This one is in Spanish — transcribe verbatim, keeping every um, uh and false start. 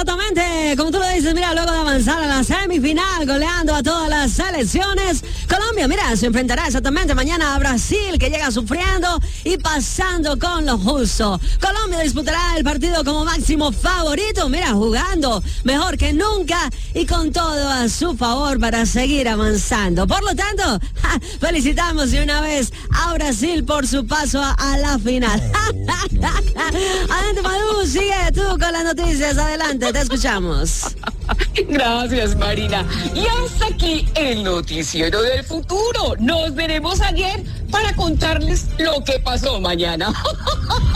exactamente, como tú lo dices, mira, luego de avanzar a la semifinal, goleando a todas las selecciones, Colombia, mira, se enfrentará exactamente mañana a Brasil, que llega sufriendo y pasando con lo justo. Colombia disputará el partido como máximo favorito, mira, jugando mejor que nunca y con todo a su favor para seguir avanzando. Por lo tanto, ja, felicitamos de una vez a Brasil por su paso a, a la final. Adelante, Madu, sigue tú con las noticias. Adelante, te escuchamos. Gracias, Marina. Y hasta aquí el noticiero del futuro. Nos veremos ayer para contarles lo que pasó mañana.